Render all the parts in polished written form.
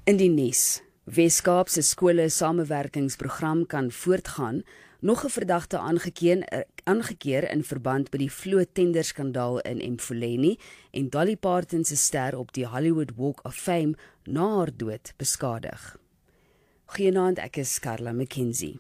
In die nuus, Weskaap se skole samewerkingsprogram kan voortgaan, nog 'n verdagte aangekeer in verband met die vloot-tenderskandaal in Mfuleni en Dolly Parton se ster op die Hollywood Walk of Fame na haar dood beskadig. Goeienaand, ek is Carla McKenzie.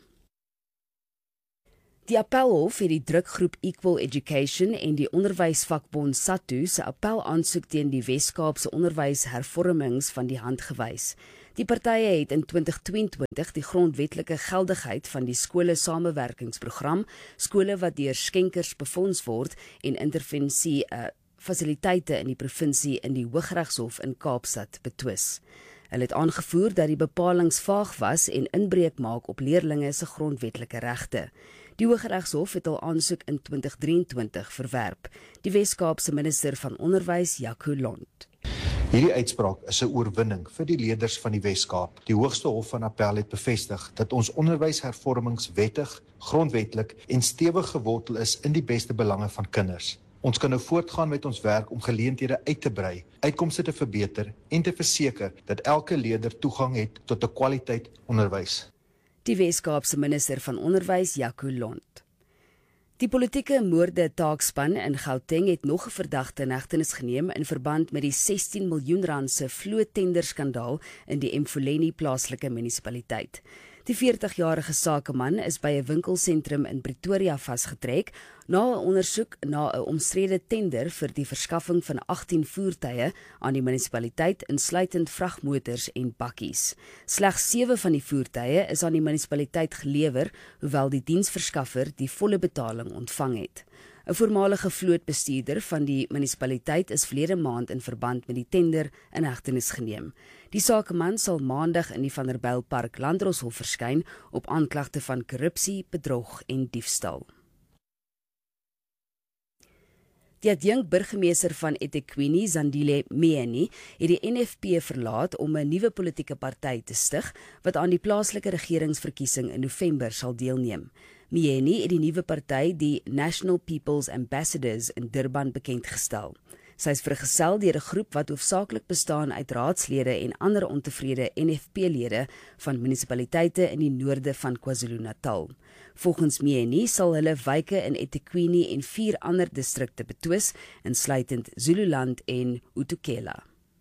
Die Appelhof het die drukgroep Equal Education en die onderwysvakbond SATU se appelaansoek teen die Weskaapse onderwyshervormings van die hand gewys. Die partye het in 2022 die grondwetlike geldigheid van die skole samewerkingsprogram, skole wat deur skenkers befonds word en intervensie fasiliteite in die provinsie in die Hooggeregshof in Kaapstad betwis. Hulle het aangevoer dat die bepalinge vaag was en inbreuk maak op leerlinge se grondwetlike regte. Die Hooggeregshof het al aansoek in 2023 verwerp. Die Weskaapse minister van Onderwys, Jaco Lont. Hierdie uitspraak is 'n oorwinning vir die leerders van die Weskaap. Die Hoogste Hof van Appel het bevestig dat ons onderwyshervormings wettig, grondwetlik en stewig gewortel is in die beste belange van kinders. Ons kan nou voortgaan met ons werk om geleenthede uit te brei, uitkomste te verbeter en te verseker dat elke leerder toegang het tot 'n kwaliteit onderwys. Die Weskaapse minister van Onderwys, Jaco Lont. Die politieke moorde taakspan in Gauteng het nog 'n verdagte in hegtenis geneem in verband met die 16 miljoen rand se vloot-tenderskandaal in die Mfuleni plaaslike munisipaliteit. Die 40-jarige sakeman is by 'n winkelsentrum in Pretoria vasgetrek na 'n ondersoek na 'n omstrede tender vir die verskaffing van 18 voertuie aan die munisipaliteit, insluitend vragmotors en bakkies. Slegs 7 van die voertuie is aan die munisipaliteit gelewer, hoewel die diensverskaffer die volle betaling ontvang het. 'n Voormalige vlootbestuurder van die munisipaliteit is verlede maand in verband met die tender in hegtenis geneem. Die sakeman sal maandag in die Vanderbijlpark Landdroshof verskyn op aanklagte van korrupsie, bedrog en diefstal. Die adjunk-burgemeester van eThekwini, Zandile Mjeni, het die NFP verlaat om 'n nuwe politieke party te stig wat aan die plaaslike regeringsverkiesing in November sal deelneem. Mjeni het die nuwe party die National People's Ambassadors in Durban bekendgestel. Sy is vergesel deur 'n groep wat hoofsaaklik bestaan uit raadslede en ander ontevrede NFP-lede van munisipaliteite in die noorde van KwaZulu-Natal. Volgens Mjeni sal hulle wyke in eThekwini en 4 ander distrikte betwis, insluitend Zululand en uThukela.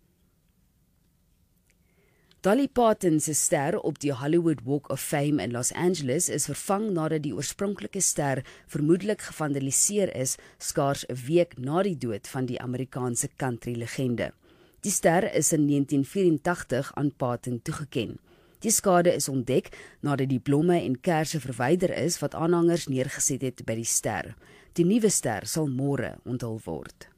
Dolly Parton se ster op die Hollywood Walk of Fame in Los Angeles is vervang nadat die oorspronklike ster vermoedelik gevandaliseer is skaars 'n week na die dood van die Amerikaanse country-legende. Die ster is in 1984 aan Parton toegeken. Die skade is ontdek nadat die blomme en kersse verwyder is wat aanhangers neergeset het by die ster. Die nuwe ster sal môre onthul word.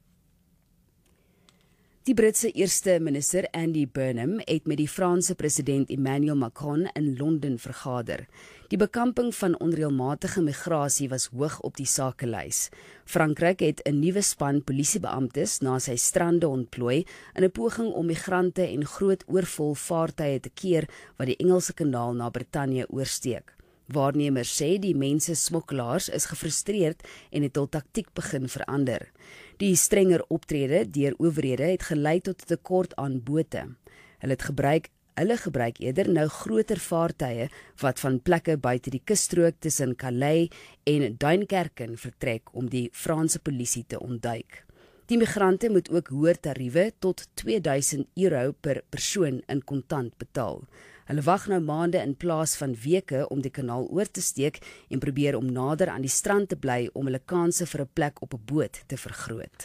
Die Britse eerste minister Andy Burnham het met die Franse president Emmanuel Macron in Londen vergader. Die bekamping van onreëlmatige migrasie was hoog op die sakelys. Frankryk het 'n nuwe span polisiebeamptes na sy strande ontplooi in 'n poging om migrante en groot oorvol vaartuie te keer wat die Engelse Kanaal na Brittanje oorsteek. Waarnemers sê die mense smokkelaars is gefrustreerd en het hul taktiek begin verander. Die strenger optrede deur owerhede het gelei tot 'n tekort aan bote. Hulle gebruik eerder nou groter vaartuie wat van plekke buite die kusstrook tussen Calais en Duinkerken vertrek om die Franse polisie te ontduik. Die migrante moet ook hoër tariewe tot €2000 per persoon in kontant betaal. Hulle wag nou maande in plaas van weke om die kanaal oor te steek en probeer om nader aan die strand te bly om hulle kanse vir 'n plek op 'n boot te vergroot.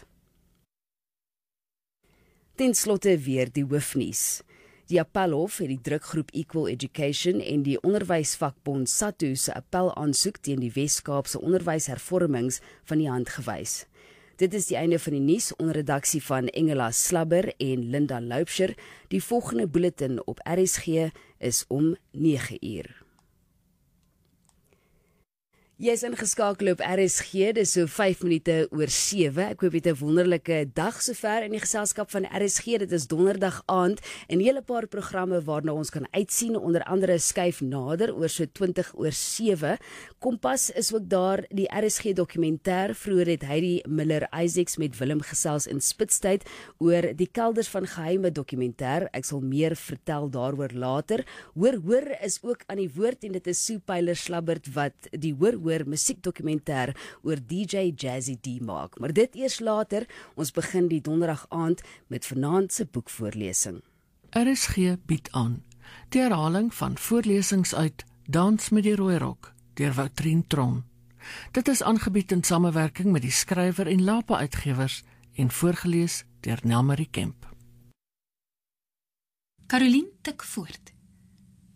Ten slotte weer die hoofnuus. Die Appelhof het die drukgroep Equal Education en die onderwysvakbond SATU se appelaansoek teen die Weskaapse onderwyshervormings van die hand gewys. Dit is die einde van die nuus onder redaksie van Engela Slabber en Linda Loubser. Die volgende bulletin op RSG is om 9 uur. Jy is ingeskakel op RSG, dis so 5 minute oor 7. Ek hoop jy het 'n wonderlike dag sover in die geselskap van RSG. Dit is donderdag aand en 'n hele paar programme waarna ons kan uitsien, onder andere Skuif Nader oor so 20 oor 7. Kompas is ook daar, die RSG dokumentêr. Vroeër het Heidi Miller Isaacs met Willem gesels in Spitstyd oor die Kelders van Geheime dokumentêr. Ek sal meer vertel daaroor later. Hoor is ook aan die woord en dit is Sue Pyler Slabbert wat die hoor musiekdokumentêr oor DJ Jazzy D maak. Maar dit eers later, ons begin die donderdag aand met vanaand se boekvoorlesing. RSG bied aan die herhaling van voorlesings uit Dans met die Rooi Rok deur Woutrien Tron. Dit is aangebied in samewerking met die skrywer en Lapa Uitgewers en voorgeles deur Nelmarie Kemp. Caroline tik voort.